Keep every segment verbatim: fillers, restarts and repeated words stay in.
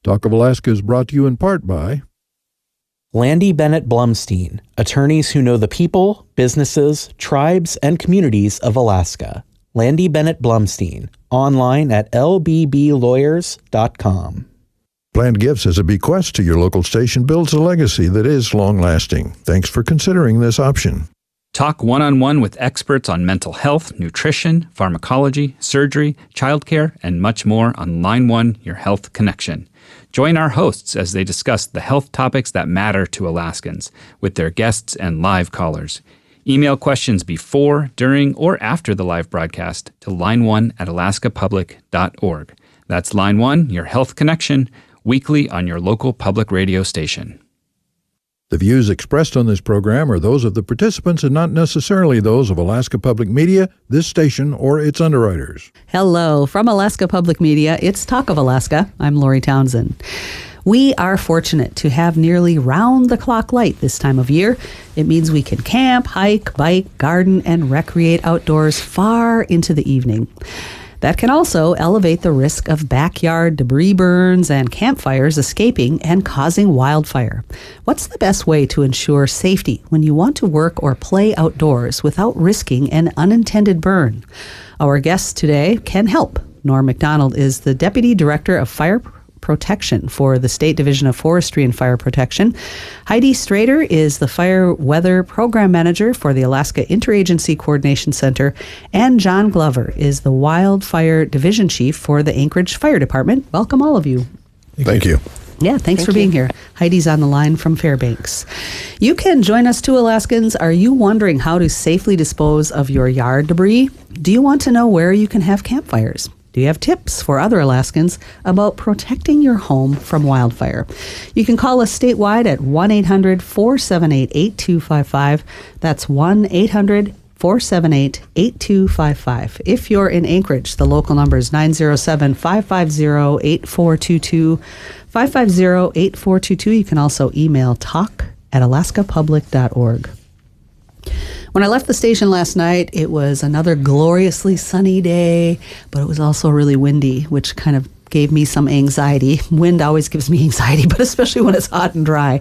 Talk of Alaska is brought to you in part by Landy Bennett Blumstein, attorneys who know the people, businesses, tribes, and communities of Alaska. Landy Bennett Blumstein, online at l b b lawyers dot com. Planned Gifts as a bequest to your local station builds a legacy that is long-lasting. Thanks for considering this option. Talk one-on-one with experts on mental health, nutrition, pharmacology, surgery, childcare, and much more on Line One, Your Health Connection. Join our hosts as they discuss the health topics that matter to Alaskans with their guests and live callers. Email questions before, during, or after the live broadcast to line one at alaska public dot org. That's Line One, Your Health Connection, weekly on your local public radio station. The views expressed on this program are those of the participants and not necessarily those of Alaska Public Media, this station, or its underwriters. Hello. From Alaska Public Media, it's Talk of Alaska. I'm Lori Townsend. We are fortunate to have nearly round-the-clock light this time of year. It means we can camp, hike, bike, garden, and recreate outdoors far into the evening. That can also elevate the risk of backyard debris burns and campfires escaping and causing wildfire. What's the best way to ensure safety when you want to work or play outdoors without risking an unintended burn? Our guest today can help. Norm McDonald is the Deputy Director of Fire Protection for the State Division of Forestry and Fire Protection. Heidi Strader is the Fire Weather Program Manager for the Alaska Interagency Coordination Center, and John Glover is the Wildfire Division Chief for the Anchorage Fire Department. Welcome, all of you. Thank you. Yeah, thanks Thank for being you. here. Heidi's on the line from Fairbanks. You can join us too, Alaskans. Are you wondering how to safely dispose of your yard debris? Do you want to know where you can have campfires? Do you have tips for other Alaskans about protecting your home from wildfire? You can call us statewide at one eight hundred four seven eight eight two five five. That's one eight hundred four seven eight eight two five five. If you're in Anchorage, the local number is nine zero seven five five zero eight four two two. five five zero eight four two two. You can also email talk at alaska public dot org. When I left the station last night, it was another gloriously sunny day, but it was also really windy, which kind of gave me some anxiety. Wind always gives me anxiety, but especially when it's hot and dry.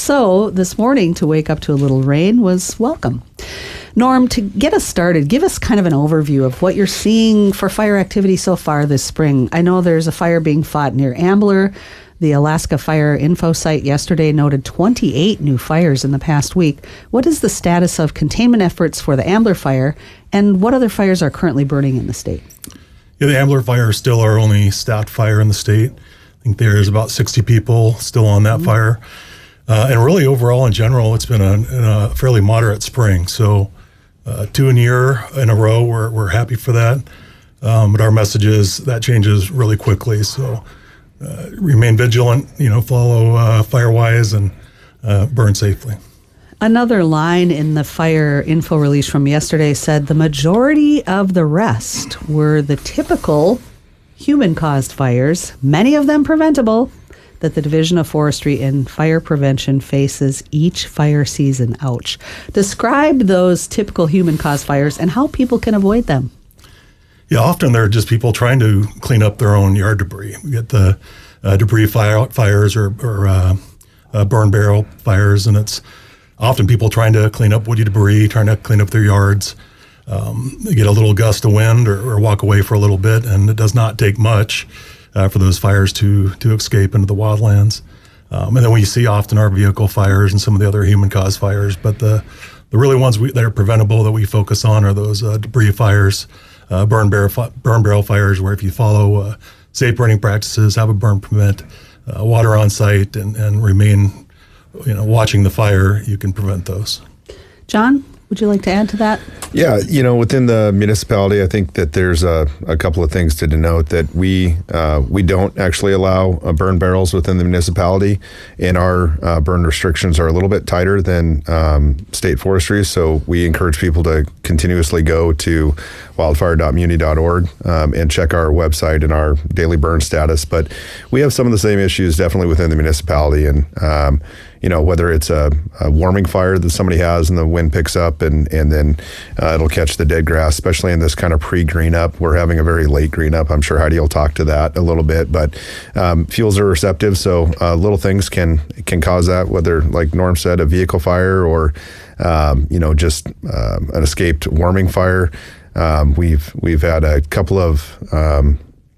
So this morning, to wake up to a little rain was welcome. Norm, to get us started, give us kind of an overview of what you're seeing for fire activity so far this spring. I know there's a fire being fought near Ambler. The Alaska Fire Info site yesterday noted twenty-eight new fires in the past week. What is the status of containment efforts for the Ambler fire, and what other fires are currently burning in the state? Yeah, the Ambler fire is still our only staffed fire in the state. I think there's about sixty people still on that mm-hmm. fire. Uh, and really overall in general, it's been a, a fairly moderate spring. So uh, two in a year in a row, we're, we're happy for that. Um, but our message is that changes really quickly. So Uh, remain vigilant, you know, follow uh, Firewise and uh, burn safely. Another line in the fire info release from yesterday said the majority of the rest were the typical human-caused fires, many of them preventable, that the Division of Forestry and Fire Prevention faces each fire season. Ouch. Describe those typical human-caused fires and how people can avoid them. Yeah, often they're just people trying to clean up their own yard debris. We get the uh, debris fire, fires or, or uh, uh, burn barrel fires, and it's often people trying to clean up woody debris, trying to clean up their yards. Um, they get a little gust of wind or, or walk away for a little bit, and it does not take much uh, for those fires to to escape into the wildlands. Um, and then we see often our vehicle fires and some of the other human-caused fires, but the, the really ones we, that are preventable that we focus on are those uh, debris fires, Uh, burn barrel fi- burn barrel fires, where if you follow uh, safe burning practices, have a burn permit, uh, water on site, and, and remain, you know, watching the fire, you can prevent those. John, would you like to add to that? Yeah, you know, within the municipality, I think that there's a, a couple of things to denote that we uh, we don't actually allow uh, burn barrels within the municipality, and our uh, burn restrictions are a little bit tighter than um, state forestry. So we encourage people to continuously go to wildfire dot muni dot org um, and check our website and our daily burn status. But we have some of the same issues definitely within the municipality, and um, you know, whether it's a, a warming fire that somebody has and the wind picks up and, and then uh, it'll catch the dead grass, especially in this kind of pre-green up. We're having a very late green up. I'm sure Heidi will talk to that a little bit, but um, fuels are receptive. So uh, little things can, can cause that, whether, like Norm said, a vehicle fire or, um, you know, just uh, an escaped warming fire. Um, we've, we've had a couple of, um,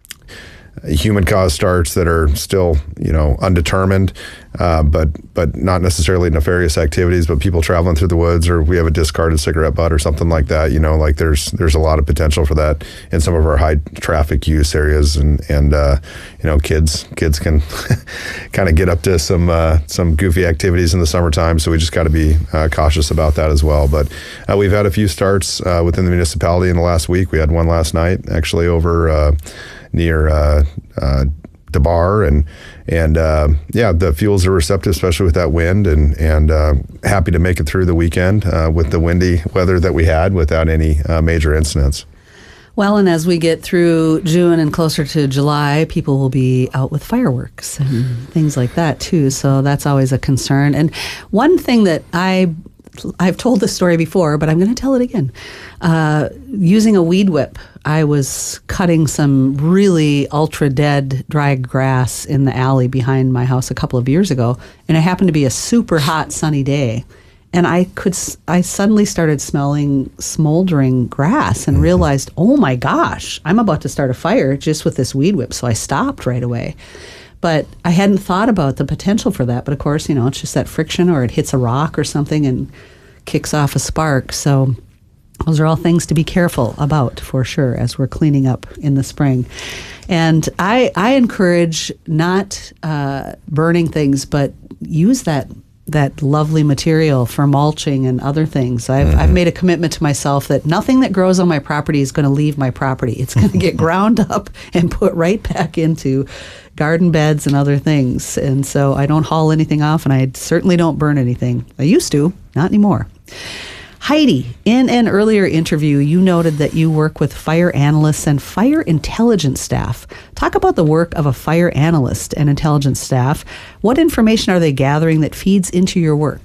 human caused starts that are still, you know, undetermined, uh, but but not necessarily nefarious activities, but people traveling through the woods, or we have a discarded cigarette butt or something like that. You know, like there's there's a lot of potential for that in some of our high traffic use areas, and and uh, you know, kids kids can kind of get up to some uh, some goofy activities in the summertime. So we just got to be uh, cautious about that as well. But uh, we've had a few starts uh, within the municipality in the last week. We had one last night, actually over. Uh, near uh, uh, DeBar, and and uh, yeah, the fuels are receptive, especially with that wind, and and uh, happy to make it through the weekend uh, with the windy weather that we had without any uh, major incidents. Well, and as we get through June and closer to July, people will be out with fireworks and things like that too. So that's always a concern. And one thing that I I've told this story before, but I'm going to tell it again. Uh, using a weed whip, I was cutting some really ultra dead dry grass in the alley behind my house a couple of years ago, and it happened to be a super hot sunny day. And I could, I suddenly started smelling smoldering grass and realized, oh my gosh, I'm about to start a fire just with this weed whip. So I stopped right away. But I hadn't thought about the potential for that. But of course, you know, it's just that friction, or it hits a rock or something and kicks off a spark. So those are all things to be careful about, for sure, as we're cleaning up in the spring. And I, I encourage not uh, burning things, but use that that lovely material for mulching and other things. I've, mm-hmm. I've made a commitment to myself that nothing that grows on my property is going to leave my property. It's going to get ground up and put right back into garden beds and other things. And so I don't haul anything off, and I certainly don't burn anything. I used to, not anymore. Heidi, in an earlier interview, you noted that you work with fire analysts and fire intelligence staff. Talk about the work of a fire analyst and intelligence staff. What information are they gathering that feeds into your work?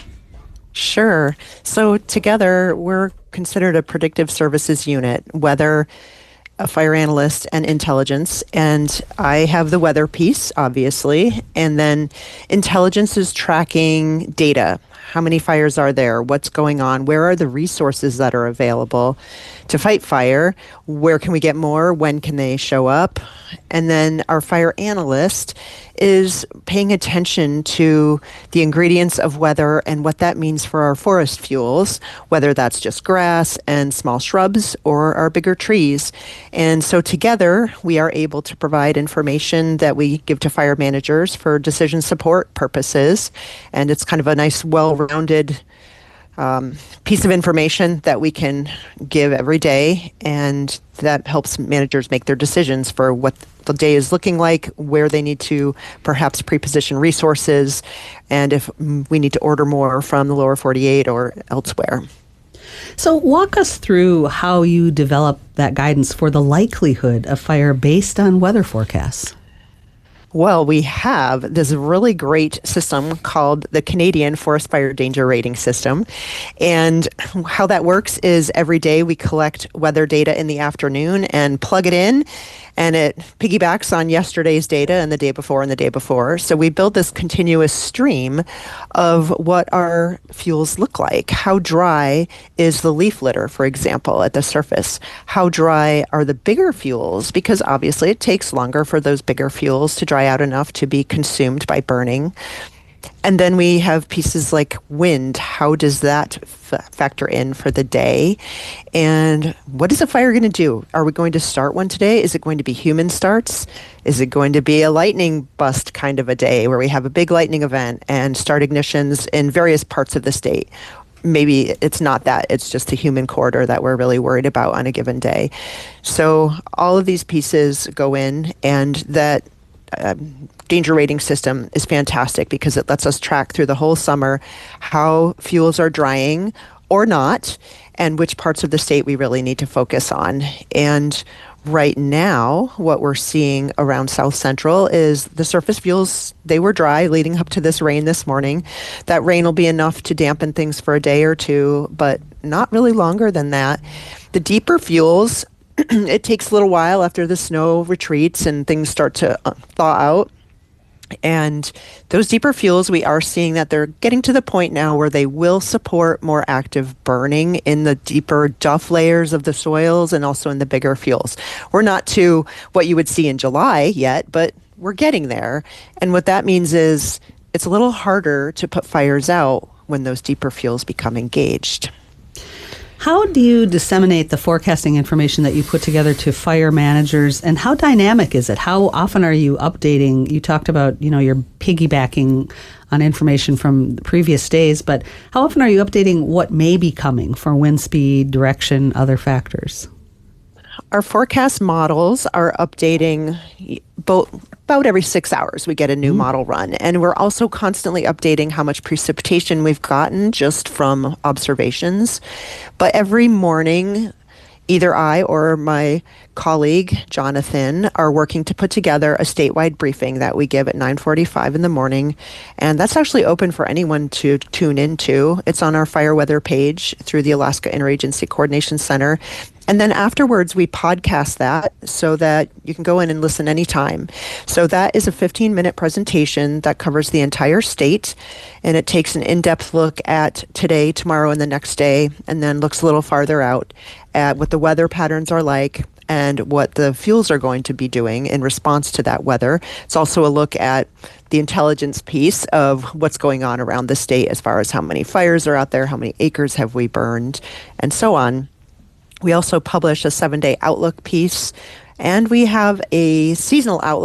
Sure. So together, we're considered a predictive services unit, weather, a fire analyst, and intelligence. And I have the weather piece, obviously. And then intelligence is tracking data. How many fires are there? What's going on? Where are the resources that are available to fight fire? Where can we get more? When can they show up? And then our fire analyst is paying attention to the ingredients of weather and what that means for our forest fuels, whether that's just grass and small shrubs or our bigger trees. And so together, we are able to provide information that we give to fire managers for decision support purposes. And it's kind of a nice, well-rounded Um, piece of information that we can give every day, and that helps managers make their decisions for what the day is looking like, where they need to perhaps pre-position resources, and if we need to order more from the lower forty-eight or elsewhere. So walk us through how you develop that guidance for the likelihood of fire based on weather forecasts. Well, we have this really great system called the Canadian Forest Fire Danger Rating System. And how that works is every day we collect weather data in the afternoon and plug it in, and it piggybacks on yesterday's data and the day before and the day before. So we build this continuous stream of what our fuels look like. How dry is the leaf litter, for example, at the surface? How dry are the bigger fuels? Because obviously it takes longer for those bigger fuels to dry out enough to be consumed by burning. And then we have pieces like wind. How does that f- factor in for the day? And what is a fire going to do? Are we going to start one today? Is it going to be human starts? Is it going to be a lightning bust kind of a day where we have a big lightning event and start ignitions in various parts of the state? Maybe it's not that. It's just a human corridor that we're really worried about on a given day. So all of these pieces go in, and that Um, danger rating system is fantastic because it lets us track through the whole summer how fuels are drying or not, and which parts of the state we really need to focus on. And Right now, what we're seeing around South Central is the surface fuels, they were dry leading up to this rain this morning. That rain will be enough to dampen things for a day or two, but not really longer than that. The deeper fuels, it takes a little while after the snow retreats and things start to thaw out. And those deeper fuels, we are seeing that they're getting to the point now where they will support more active burning in the deeper duff layers of the soils and also in the bigger fuels. We're not to what you would see in July yet, but we're getting there. And what that means is it's a little harder to put fires out when those deeper fuels become engaged. How do you disseminate the forecasting information that you put together to fire managers, and how dynamic is it? How often are you updating? You talked about, you know, you're piggybacking on information from the previous days, but how often are you updating what may be coming for wind speed, direction, other factors? Our forecast models are updating both about every six hours. We get a new mm. model run, and we're also constantly updating how much precipitation we've gotten just from observations. But every morning, either I or my colleague, Jonathan, are working to put together a statewide briefing that we give at nine forty-five in the morning. And that's actually open for anyone to tune into. It's on our fire weather page through the Alaska Interagency Coordination Center. And then afterwards, we podcast that so that you can go in and listen anytime. So that is a fifteen-minute presentation that covers the entire state, and it takes an in-depth look at today, tomorrow, and the next day, and then looks a little farther out at what the weather patterns are like and what the fuels are going to be doing in response to that weather. It's also a look at the intelligence piece of what's going on around the state as far as how many fires are out there, how many acres have we burned, and so on. We also publish a seven-day outlook piece, and we have a seasonal outlook